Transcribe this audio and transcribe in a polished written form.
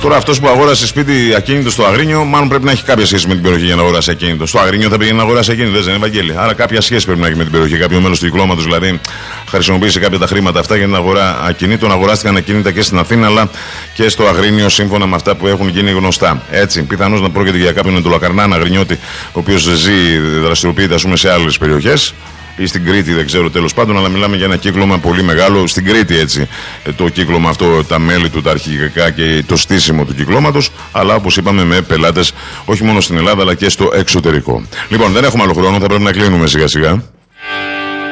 Τώρα αυτός που αγόρασε σπίτι ακίνητο στο Αγρίνιο, μάλλον πρέπει να έχει κάποια σχέση με την περιοχή για να αγοράσει ακίνητο. Στο Αγρίνιο θα πήγαινε να αγοράσει ακίνητο, δεν είναι, Ευαγγέλη? Άρα κάποια σχέση πρέπει να έχει με την περιοχή. Κάποιο μέλος του κυκλώματος δηλαδή χρησιμοποίησε κάποια τα χρήματα αυτά για την αγορά ακινήτων. Αγοράστηκαν ακίνητα και στην Αθήνα αλλά και στο Αγρίνιο, σύμφωνα με αυτά που έχουν γίνει γνωστά. Έτσι, πιθανώς να πρόκειται για κάποιον εντολοκαρνάνα Αγρινιώτη, ο οποίος ζει, δραστηριοποιείται, ας πούμε, σε άλλες περιοχές. Ή στην Κρήτη, δεν ξέρω, τέλος πάντων, αλλά μιλάμε για ένα κύκλωμα πολύ μεγάλο. Στην Κρήτη, έτσι, το κύκλωμα αυτό, τα μέλη του, τα αρχικά και το στήσιμο του κυκλώματος. Αλλά όπως είπαμε, με πελάτες όχι μόνο στην Ελλάδα αλλά και στο εξωτερικό. Λοιπόν, δεν έχουμε άλλο χρόνο, θα πρέπει να κλείνουμε σιγά σιγά.